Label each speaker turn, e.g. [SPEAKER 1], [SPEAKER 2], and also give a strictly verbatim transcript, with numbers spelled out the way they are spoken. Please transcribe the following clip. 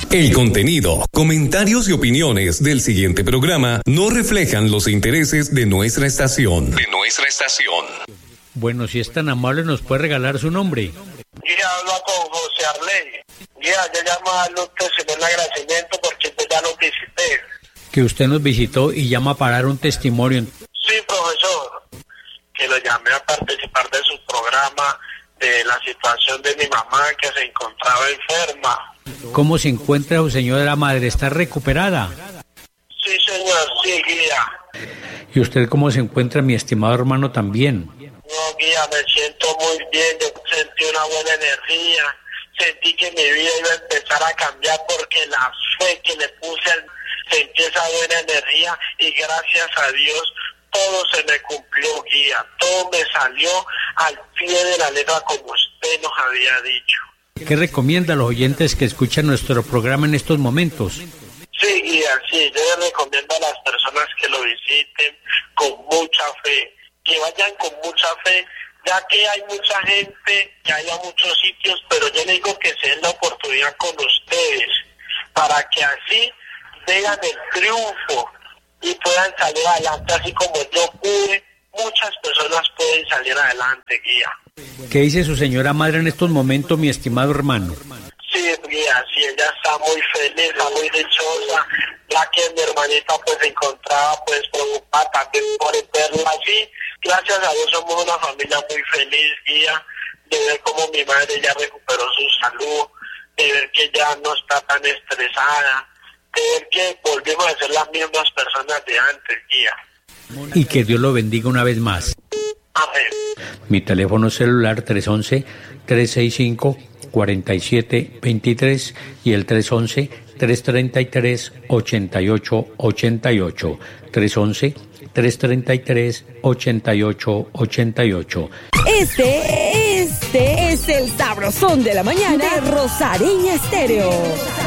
[SPEAKER 1] El contenido, comentarios y opiniones del siguiente programa no reflejan los intereses de nuestra estación. De nuestra estación.
[SPEAKER 2] Bueno, si es tan amable, ¿nos puede regalar su nombre?
[SPEAKER 3] Guía, habla con José Arley. Guía, yo llamo a López en el agradecimiento porque yo ya lo visité.
[SPEAKER 2] Que usted nos visitó y llama para dar un testimonio.
[SPEAKER 3] Sí, profesor, que lo llamé a participar de su programa de la situación de mi mamá que se encontraba enferma.
[SPEAKER 2] ¿Cómo se encuentra su señora madre? ¿Está recuperada?
[SPEAKER 3] Sí, señor, sí, guía.
[SPEAKER 2] ¿Y usted cómo se encuentra, mi estimado hermano, también?
[SPEAKER 3] No, guía, me siento muy bien, yo sentí una buena energía, sentí que mi vida iba a empezar a cambiar porque la fe que le puse, al, sentí esa buena energía y gracias a Dios todo se me cumplió, guía, todo me salió al pie de la letra como usted nos había dicho.
[SPEAKER 2] ¿Qué recomienda a los oyentes que escuchan nuestro programa en estos momentos?
[SPEAKER 3] Sí, guía, sí, yo les recomiendo a las personas que lo visiten con mucha fe, que vayan con mucha fe, ya que hay mucha gente que hay a muchos sitios, pero yo les digo que se den la oportunidad con ustedes, para que así vean el triunfo y puedan salir adelante, así como yo pude, muchas personas pueden salir adelante, guía.
[SPEAKER 2] ¿Qué dice su señora madre en estos momentos, mi estimado hermano?
[SPEAKER 3] Sí, guía, sí, ella está muy feliz, está muy dichosa, ya que mi hermanita pues se encontraba pues preocupada también por verla así. Gracias a Dios somos una familia muy feliz, guía, de ver cómo mi madre ya recuperó su salud, de ver que ya no está tan estresada, de ver que volvimos a ser las mismas personas de antes, guía.
[SPEAKER 2] Y que Dios lo bendiga una vez más.
[SPEAKER 3] Amén.
[SPEAKER 2] Mi teléfono celular tres once, tres sesenta y cinco, cuarenta y siete veintitrés y el tres once, tres treinta y tres, ochenta y ocho ochenta y ocho. tres once, tres treinta y tres, ochenta y ocho ochenta y ocho.
[SPEAKER 4] Este, este es el sabrosón de la mañana de Rosareña Estéreo.